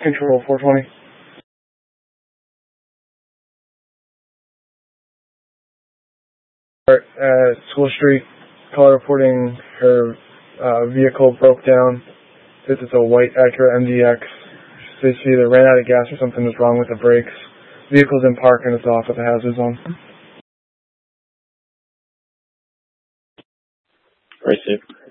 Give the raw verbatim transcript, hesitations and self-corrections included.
Control four twenty. At School Street, call reporting her uh, vehicle broke down. This is a white Acura M D X. They see either ran out of gas or something was wrong with the brakes. Vehicle's in park and it's off with the hazards on. Receive.